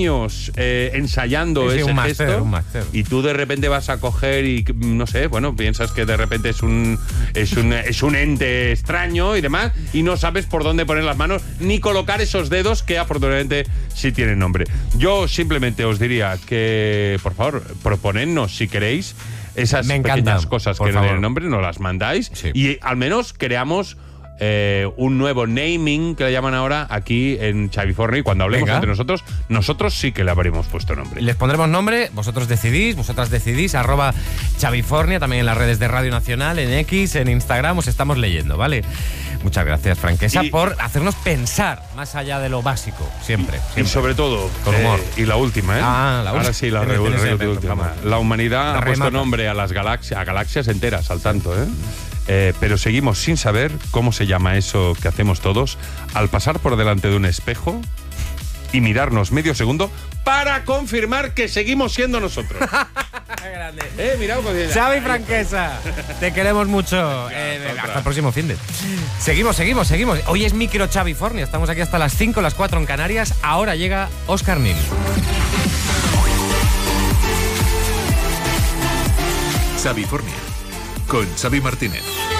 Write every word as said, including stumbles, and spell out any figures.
años eh, ensayando Sí, sí, ese un máster, gesto un máster. y tú de repente vas a coger y, no sé, bueno, piensas que de repente es un, es un, es un ente extraño y demás y no sabes por dónde poner las manos ni colocar esos dedos que afortunadamente sí tienen nombre. Yo simplemente os diría que, por favor, proponednos si queréis esas Me encanta, pequeñas cosas por que no favor. tienen nombre, nos las mandáis Sí. y al menos creamos eh, un nuevo naming que le llaman ahora aquí en Xavifornia y cuando hablemos Venga. entre nosotros, nosotros sí que le habremos puesto nombre. Les pondremos nombre, vosotros decidís, vosotras decidís, arroba Xavifornia, también en las redes de Radio Nacional, en X, en Instagram, os estamos leyendo, ¿vale? Muchas gracias, Franquesa, Y- por hacernos pensar más allá de lo básico, siempre. Y siempre. sobre todo, Con humor. eh, y la última, ¿eh? Ah, la Ahora última. sí, la, Tienes- re- tienes re- el evento, última. vamos. La humanidad ha puesto Remata. nombre a las galaxias, a galaxias enteras, al tanto, ¿eh? Eh, pero seguimos sin saber cómo se llama eso que hacemos todos al pasar por delante de un espejo y mirarnos medio segundo para confirmar que seguimos siendo nosotros. Qué grande. eh, mirad, pues, Xavi Franquesa, te queremos mucho. Eh, hasta hasta otra. el próximo fin de. Seguimos, seguimos, seguimos. Hoy es Micro Xavifornia, estamos aquí hasta las cinco, las cuatro en Canarias. Ahora llega Óscar Nin. Xavifornia con Xavi Martínez.